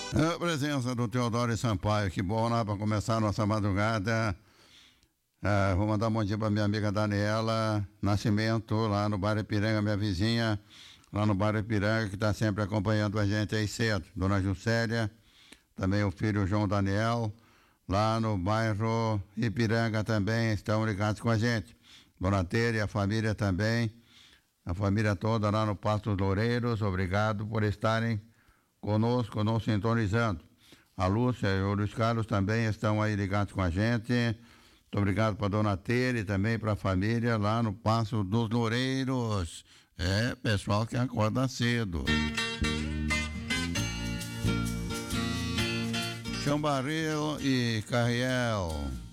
A presença do Teodoro Sampaio, que bom, né? Para começar a nossa madrugada. Vou mandar um bom dia para minha amiga Daniela Nascimento, lá no bairro Ipiranga, minha vizinha, lá no bairro Ipiranga, que está sempre acompanhando a gente aí cedo. Dona Juscelia, também o filho João Daniel, lá no bairro Ipiranga também estão ligados com a gente. Dona Tere, a família também, a família toda lá no Passo dos Loureiros, obrigado por estarem conosco, nos sintonizando. A Lúcia e o Luiz Carlos também estão aí ligados com a gente. Muito obrigado para a dona Tere e também para a família lá no Passo dos Loureiros. Pessoal que acorda cedo. Chão Barril e Carriel.